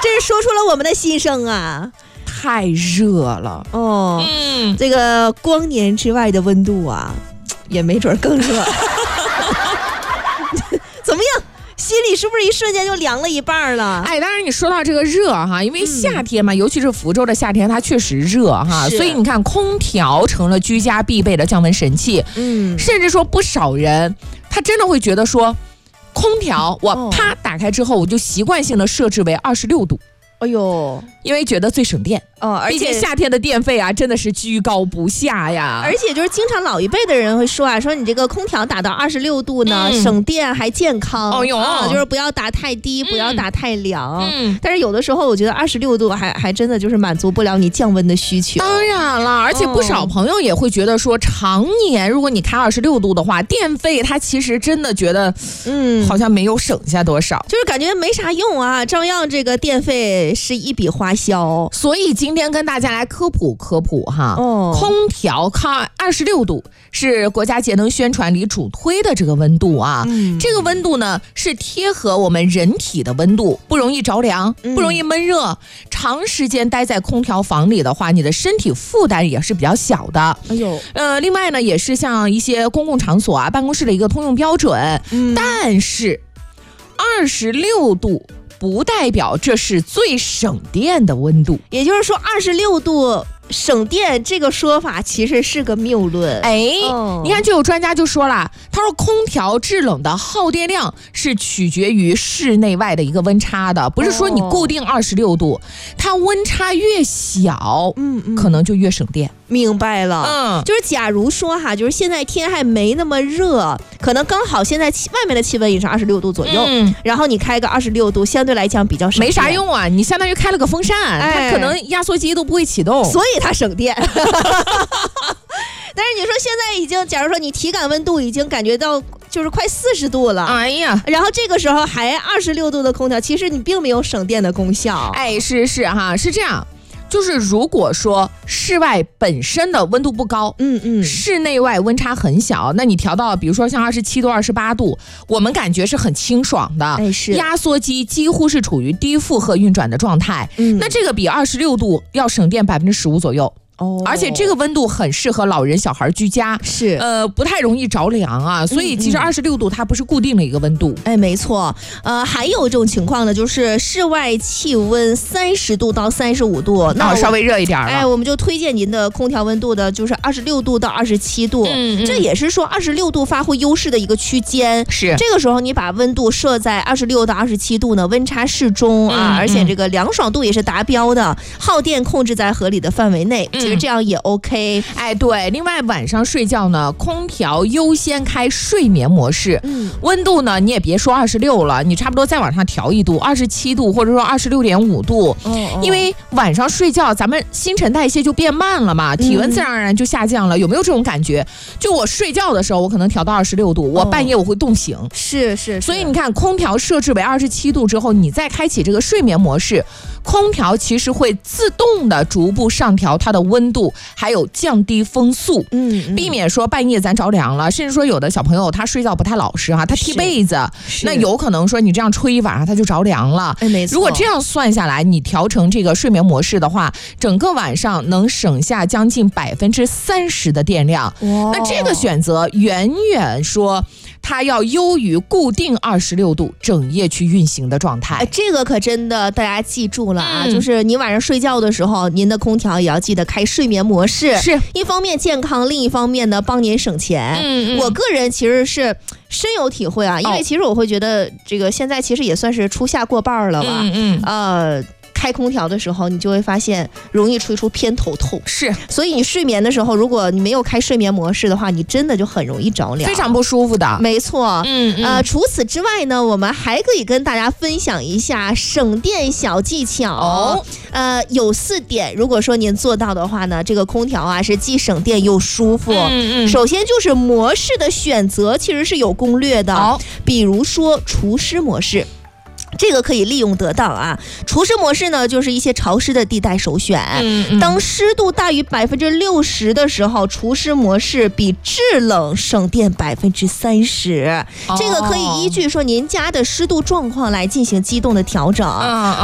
这是说出了我们的心声啊！ 太热了哦，这个光年之外的温度啊，也没准更热。怎么样？心里是不是一瞬间就凉了一半了？ 哎，当然你说到这个热哈，因为夏天嘛，尤其是福州的夏天，它确实热哈，所以你看空调成了居家必备的降温神器。甚至说不少人他真的会觉得说，空调我啪打开之后，我就习惯性的设置为26度。 哎呦， 因为觉得最省电而且毕竟夏天的电费啊真的是居高不下呀。 而且就是经常老一辈的人会说啊，说你这个空调打到26度呢，省电还健康。就是不要打太低，不要打太凉。但是有的时候我觉得26度还真的就是满足不了你降温的需求。 当然了，而且不少朋友也会觉得说，常年如果你开26度的话，电费它其实真的觉得好像没有省下多少， 就是感觉没啥用啊，照样这个电费是一笔花销。 所以今天跟大家来科普哈，空调开26度是国家节能宣传里主推的这个温度啊。这个温度呢是贴合我们人体的温度，不容易着凉，不容易闷热。长时间待在空调房里的话，你的身体负担也是比较小的。另外呢，也是像一些公共场所啊、办公室的一个通用标准。但是26度不代表这是最省电的温度， 也就是说26度省电这个说法其实是个谬论。 你看就有专家就说了，他说空调制冷的耗电量是取决于室内外的一个温差的，不是说你固定26度，它温差越小可能就越省电。 明白了，就是假如说哈，就是现在天还没那么热，可能刚好现在外面的气温也是26度左右，然后你开个26度，相对来讲比较省电。 没啥用啊，你相当于开了个风扇，它可能压缩机都不会启动， 所以它省电。但是你说现在已经，假如说你体感温度已经感觉到就是快40度了，然后这个时候还26度的空调，其实你并没有省电的功效。 是哈，是这样。就是如果说室外本身的温度不高，室内外温差很小，那你调到比如说像27度、28度，我们感觉是很清爽的。压缩机几乎是处于低负荷运转的状态。那这个比26度要省电15%左右。而且这个温度很适合老人小孩居家，不太容易着凉啊，所以其实26度它不是固定的一个温度。 没错。还有一种情况呢，就是室外气温30度到35度，那稍微热一点了。 我们就推荐您的空调温度的就是26度到27度。这也是说26度发挥优势的一个区间。这个时候你把温度设在26到27度呢，温差适中啊，而且这个凉爽度也是达标的，耗电控制在合理的范围内。其实这样也 OK。 对。另外晚上睡觉呢，空调优先开睡眠模式。温度呢，你也别说26了，你差不多再往上调1度，27度或者说26.5度。因为晚上睡觉咱们新陈代谢就变慢了嘛，体温自然而然就下降了。有没有这种感觉？就我睡觉的时候，我可能调到26度，我半夜我会冻醒。 是。 所以你看，空调设置为27度之后，你再开启这个睡眠模式，空调其实会自动的逐步上调它的温度，还有降低风速，避免说半夜咱着凉了。甚至说有的小朋友他睡觉不太老实哈，他踢被子，那有可能说你这样吹一晚上他就着凉了。 没错。 如果这样算下来，你调成这个睡眠模式的话，整个晚上能省下将近30%的电量。那这个选择远远说它要优于固定26度整夜去运行的状态。 这个可真的大家记住了啊，就是你晚上睡觉的时候，您的空调也要记得开睡眠模式，一方面健康，另一方面呢帮您省钱。我个人其实是深有体会啊，因为其实我会觉得这个现在其实也算是初夏过半了吧。开空调的时候，你就会发现容易吹出偏头痛。所以你睡眠的时候，如果你没有开睡眠模式的话，你真的就很容易着凉， 非常不舒服的。 没错。除此之外呢，我们还可以跟大家分享一下省电小技巧。有4点，如果说您做到的话呢，这个空调啊是既省电又舒服。首先就是模式的选择其实是有攻略的，比如说除湿模式。这个可以利用得当啊。除湿模式呢，就是一些潮湿的地带首选。当湿度大于60%的时候，除湿模式比制冷省电30%。这个可以依据说您家的湿度状况来进行机动的调整。